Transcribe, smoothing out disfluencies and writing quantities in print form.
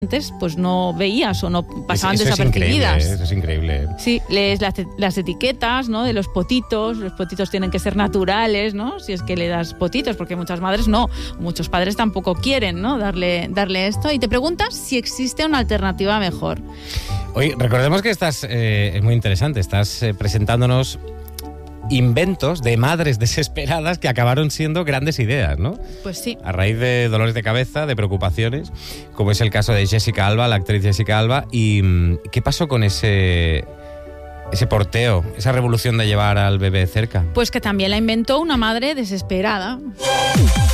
antes pues no veías o no pasaban desapercibidas. Eso es increíble. Sí, lees las etiquetas, ¿no?, de los potitos tienen que ser naturales, ¿no?, si es que le das potitos, porque muchas madres no, muchos padres tampoco quieren, ¿no?, darle esto, y te preguntas si existe una alternativa mejor. Oye, recordemos que es muy interesante, estás presentándonos inventos de madres desesperadas que acabaron siendo grandes ideas, ¿no? Pues sí. A raíz de dolores de cabeza, de preocupaciones, como es el caso de Jessica Alba, la actriz Jessica Alba. ¿Y qué pasó con ese porteo, esa revolución de llevar al bebé cerca? Pues que también la inventó una madre desesperada.